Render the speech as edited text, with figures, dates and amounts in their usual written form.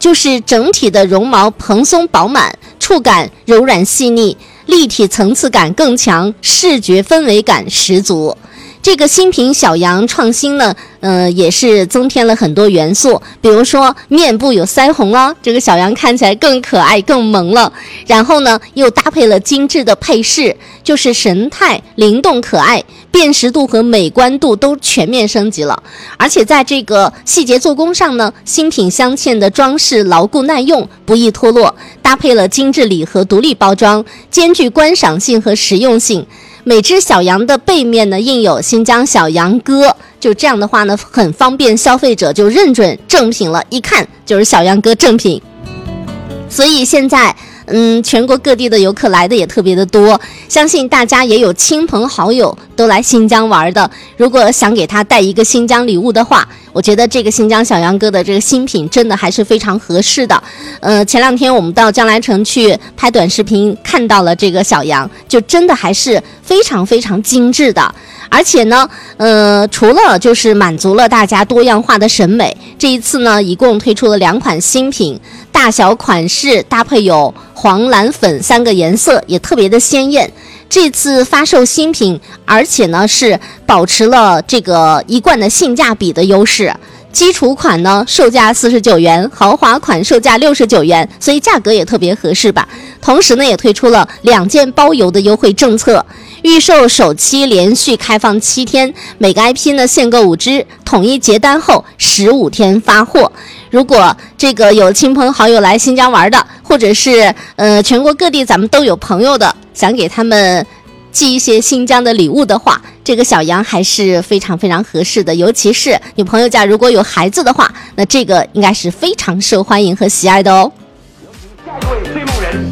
就是整体的绒毛蓬松饱满，触感柔软细腻，立体层次感更强，视觉氛围感十足。这个新品小羊创新呢，也是增添了很多元素，比如说面部有腮红了，这个小羊看起来更可爱更萌了。然后呢，又搭配了精致的配饰，就是神态灵动可爱，辨识度和美观度都全面升级了。而且在这个细节做工上呢，新品镶嵌的装饰牢固耐用，不易脱落，搭配了精致礼盒独立包装，兼具观赏性和实用性。每只小羊的背面呢印有新疆小羊歌，就这样的话呢，很方便消费者就认准正品了，一看就是小羊歌正品。所以现在全国各地的游客来的也特别的多，相信大家也有亲朋好友都来新疆玩的。如果想给他带一个新疆礼物的话，我觉得这个新疆小羊哥的这个新品真的还是非常合适的。前两天我们到江来城去拍短视频，看到了这个小羊，就真的还是非常非常精致的。而且呢，除了就是满足了大家多样化的审美，这一次呢，一共推出了2款新品，大小款式搭配有黄、蓝、粉3个颜色，也特别的鲜艳。这次发售新品，而且呢是保持了这个一贯的性价比的优势。基础款呢售价49元，豪华款售价69元，所以价格也特别合适吧。同时呢，也推出了2件包邮的优惠政策，预售首期连续开放7天，每个 IP 呢限购5只，统一结单后15天发货。如果这个有亲朋好友来新疆玩的，或者是全国各地咱们都有朋友的，想给他们寄一些新疆的礼物的话，这个小羊还是非常非常合适的。尤其是你朋友家如果有孩子的话，那这个应该是非常受欢迎和喜爱的哦。